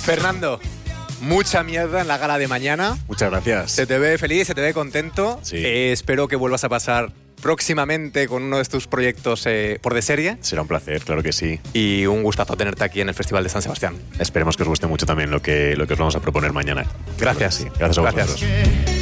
Fernando, mucha mierda en la gala de mañana. Muchas gracias. Se te ve feliz, se te ve contento. Sí. Espero que vuelvas a pasar próximamente con uno de tus proyectos por de serie. Será un placer, claro que sí. Y un gustazo tenerte aquí en el Festival de San Sebastián. Esperemos que os guste mucho también lo que os vamos a proponer mañana. Gracias. Claro que sí. Gracias a vosotros.